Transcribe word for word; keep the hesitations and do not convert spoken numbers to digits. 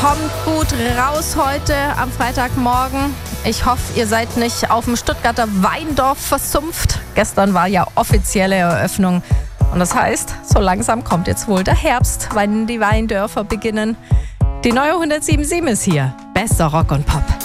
Kommt gut raus heute am Freitagmorgen. Ich hoffe, ihr seid nicht auf dem Stuttgarter Weindorf versumpft. Gestern war ja offizielle Eröffnung. Und das heißt, so langsam kommt jetzt wohl der Herbst, wenn die Weindörfer beginnen. Die neue hundertsieben Komma sieben ist hier. Bester Rock und Pop.